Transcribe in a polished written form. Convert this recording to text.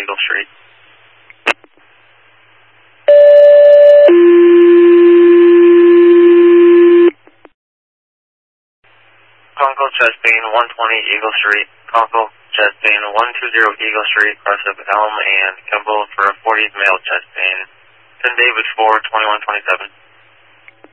Eagle Street. Conkle, chest pain, 120 Eagle Street. Conkle, chest pain, 120 Eagle Street, crest of Elm and Kimball for 40th male chest pain. 10 David 4, 2127.